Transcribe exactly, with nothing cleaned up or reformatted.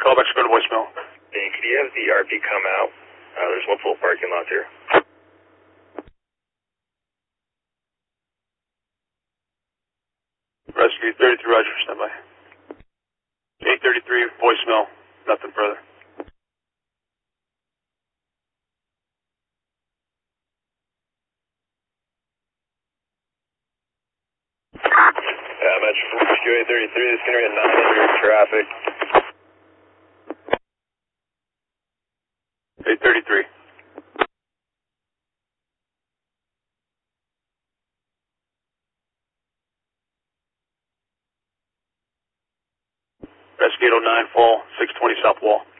Call back, go to voicemail. Hey, could you have the R P come out? Uh, there's multiple parking lots here. Rescue thirty-three, Roger, stand by. eight thirty-three, voicemail, nothing further. Yeah, Metro for Rescue eight thirty-three, this is going to be a nine under traffic. eight thirty-three. Rescue eight oh nine, fall, six twenty South Wall.